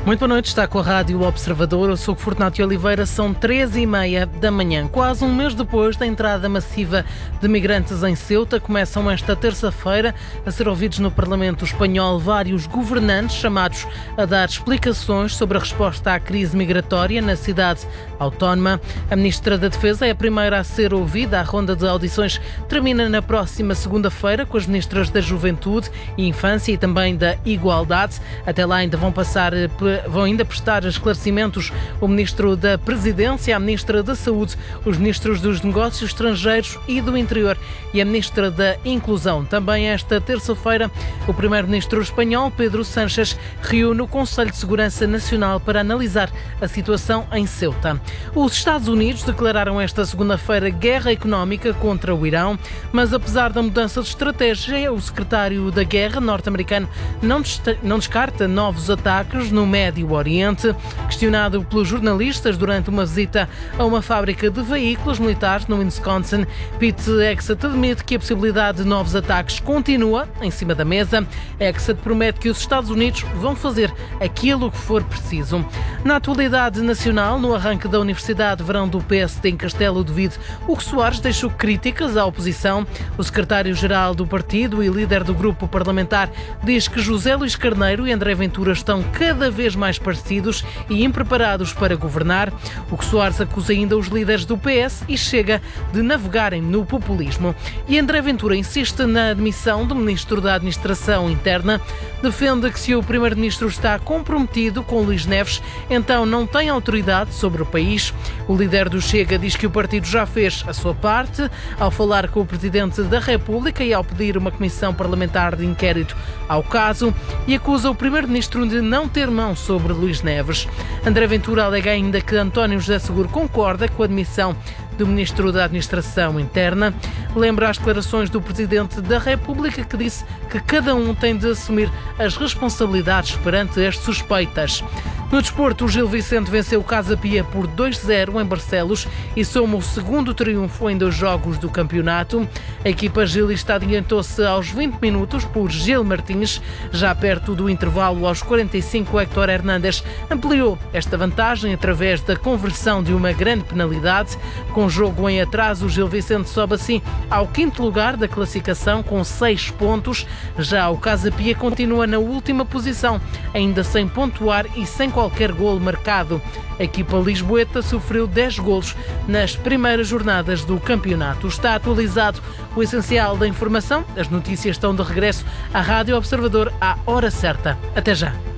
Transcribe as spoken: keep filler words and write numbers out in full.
Muito boa noite, está com a Rádio Observador. Eu sou o Fortunato Oliveira, são treze e meia da manhã. Quase um mês depois da entrada massiva de migrantes em Ceuta, começam esta terça-feira a ser ouvidos no Parlamento espanhol vários governantes chamados a dar explicações sobre a resposta à crise migratória na cidade autónoma. A Ministra da Defesa é a primeira a ser ouvida. A ronda de audições termina na próxima segunda-feira com as Ministras da Juventude e Infância e também da Igualdade. Até lá ainda vão passar vão ainda prestar esclarecimentos o Ministro da Presidência, a Ministra da Saúde, os Ministros dos Negócios Estrangeiros e do Interior e a Ministra da Inclusão. Também esta terça-feira, o Primeiro-Ministro espanhol, Pedro Sánchez, reúne o Conselho de Segurança Nacional para analisar a situação em Ceuta. Os Estados Unidos declararam esta segunda-feira guerra económica contra o Irão, mas apesar da mudança de estratégia, o secretário da Guerra norte-americano não, não descarta novos ataques no Médio Oriente. Questionado pelos jornalistas durante uma visita a uma fábrica de veículos militares no Wisconsin, Pete Hegseth admite que a possibilidade de novos ataques continua em cima da mesa. Hegseth promete que os Estados Unidos vão fazer aquilo que for preciso. Na atualidade nacional, no arranque da Universidade de Verão do P S D em Castelo de Vide, Hugo Soares deixou críticas à oposição. O secretário-geral do partido e líder do grupo parlamentar diz que José Luís Carneiro e André Ventura estão cada vez mais parecidos e impreparados para governar. O que Soares acusa ainda os líderes do P S e chega de navegarem no populismo. E André Ventura insiste na admissão do Ministro da Administração Interna, defende que se o Primeiro-Ministro está comprometido com Luís Neves, então não tem autoridade sobre o país. O líder do Chega diz que o partido já fez a sua parte ao falar com o Presidente da República e ao pedir uma comissão parlamentar de inquérito ao caso e acusa o Primeiro-Ministro de não ter mão sobre Luís Neves. André Ventura alega ainda que António José Seguro concorda com a admissão do Ministro da Administração Interna. Lembra as declarações do Presidente da República, que disse que cada um tem de assumir as responsabilidades perante as suspeitas. No desporto, o Gil Vicente venceu o Casa Pia por dois a zero em Barcelos e soma o segundo triunfo em dois jogos do campeonato. A equipa gilista adiantou-se aos vinte minutos por Gil Martins. Já perto do intervalo, aos quarenta e cinco, Héctor Hernández ampliou esta vantagem através da conversão de uma grande penalidade. Com o jogo em atraso, o Gil Vicente sobe assim ao quinto lugar da classificação com seis pontos. Já o Casa Pia continua na última posição, ainda sem pontuar e sem qualquer golo marcado. A equipa lisboeta sofreu dez golos nas primeiras jornadas do campeonato. Está atualizado o essencial da informação. As notícias estão de regresso à Rádio Observador à hora certa. Até já.